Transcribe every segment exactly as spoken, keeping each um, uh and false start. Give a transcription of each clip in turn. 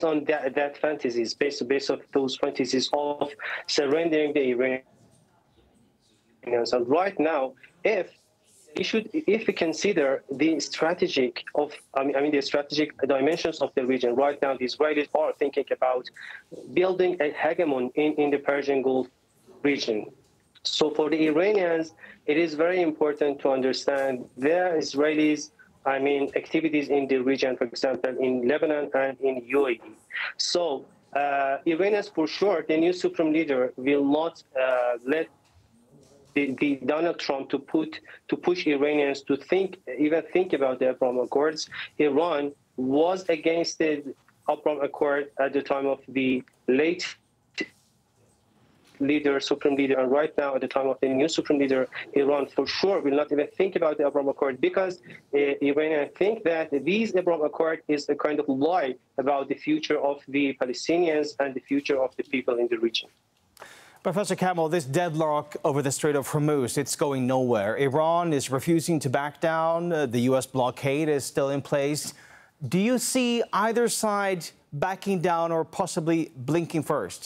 on that, that fantasies, based, based on those fantasies of surrendering the Iranians. And right now, if we should, if we consider the strategic of, I mean, I mean, the strategic dimensions of the region, right now, the Israelis are thinking about building a hegemon in, in the Persian Gulf region. So for the Iranians, it is very important to understand their Israelis, I mean, activities in the region, for example, in Lebanon and in U A E. So uh, Iranians, for sure, the new supreme leader will not uh, let The, the Donald Trump to put to push Iranians to think, even think about the Abraham Accords. Iran was against the Abraham Accord at the time of the late leader, supreme leader, and right now at the time of the new supreme leader, Iran for sure will not even think about the Abraham Accord, because uh, Iranians think that these Abraham Accord is a kind of lie about the future of the Palestinians and the future of the people in the region. Professor Kamel, this deadlock over the Strait of Hormuz, it's going nowhere. Iran is refusing to back down. Uh, the U S blockade is still in place. Do you see either side backing down or possibly blinking first?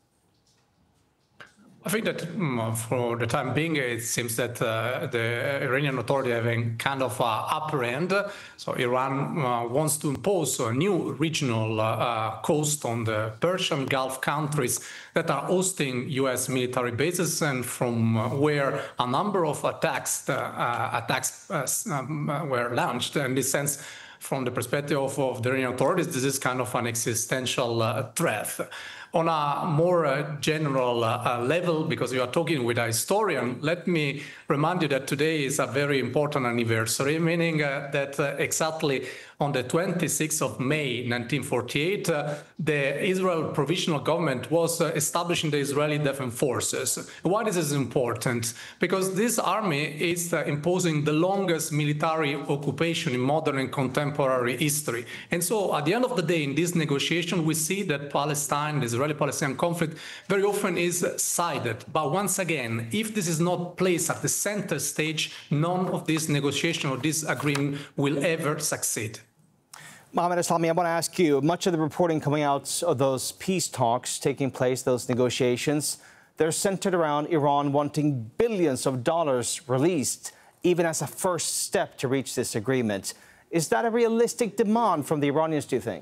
I think that um, for the time being, it seems that uh, the Iranian authority having kind of uh, upper end. So Iran uh, wants to impose a new regional uh, coast on the Persian Gulf countries that are hosting U S military bases, and from uh, where a number of attacks, uh, attacks uh, um, were launched. In this sense, from the perspective of, of the Iranian authorities, this is kind of an existential uh, threat. On a more uh, general uh, level, because you are talking with a historian, let me remind you that today is a very important anniversary, meaning uh, that uh, exactly on the twenty-sixth of May nineteen forty-eight, uh, the Israel Provisional Government was uh, establishing the Israeli Defense Forces. Why this is important? Because this army is uh, imposing the longest military occupation in modern and contemporary history. And so at the end of the day, in this negotiation, we see that Palestine, the Israeli-Palestinian conflict, very often is sided. But once again, if this is not placed at the center stage, none of this negotiation or this agreement will ever succeed. Mohammed Eslami, I want to ask you, much of the reporting coming out of those peace talks taking place, those negotiations, they're centered around Iran wanting billions of dollars released, even as a first step to reach this agreement. Is that a realistic demand from the Iranians, do you think?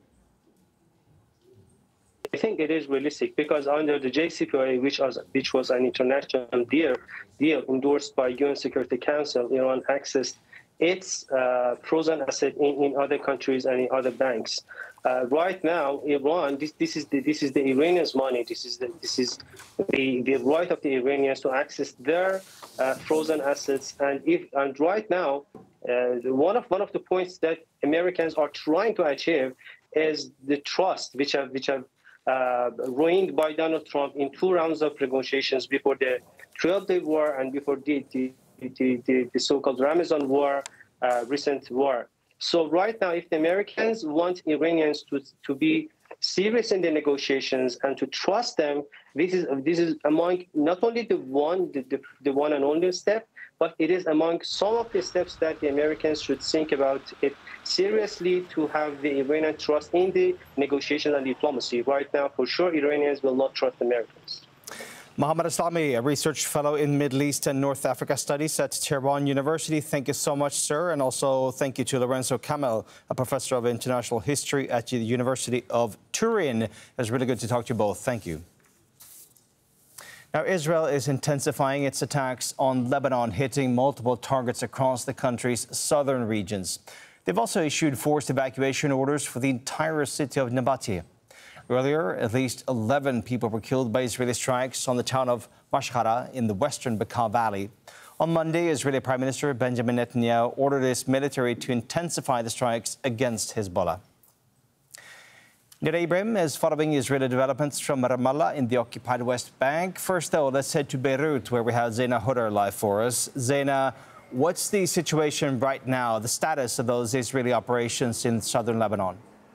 I think it is realistic, because under the J C P O A, which was, which was an international deal, deal endorsed by U N Security Council, Iran accessed its uh, frozen asset in, in other countries and in other banks. Uh, right now, Iran, this, this is the this is the Iranians' money. This is the this is the, the right of the Iranians to access their uh, frozen assets. And if and right now, uh, one of one of the points that Americans are trying to achieve is the trust, which have which have uh, ruined by Donald Trump in two rounds of negotiations before the twelve-day war and before the, the The, the, the so-called Ramazan war, uh, recent war. So right now, if the Americans want Iranians to, to be serious in the negotiations and to trust them, this is this is among not only the one the, the, the one and only step, but it is among some of the steps that the Americans should think about it seriously, to have the Iranian trust in the negotiation and diplomacy. Right now, for sure, Iranians will not trust Americans. Mohammed Eslami, a research fellow in Middle East and North Africa Studies at Tehran University. Thank you so much, sir. And also thank you to Lorenzo Kamel, a professor of international history at the University of Turin. It was really good to talk to you both. Thank you. Now, Israel is intensifying its attacks on Lebanon, hitting multiple targets across the country's southern regions. They've also issued forced evacuation orders for the entire city of Nabatia. Earlier, at least eleven people were killed by Israeli strikes on the town of Mashkara in the western Bekaa Valley. On Monday, Israeli Prime Minister Benjamin Netanyahu ordered his military to intensify the strikes against Hezbollah. Nir Ibrahim is following Israeli developments from Ramallah in the occupied West Bank. First, though, let's head to Beirut, where we have Zaina Hodar live for us. Zaina, what's the situation right now, the status of those Israeli operations in southern Lebanon?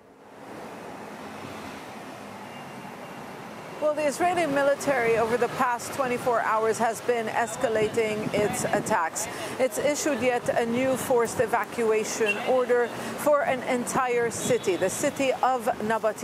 Well, the Israeli military over the past twenty-four hours has been escalating its attacks. It's issued yet a new forced evacuation order for an entire city, the city of Nabatia.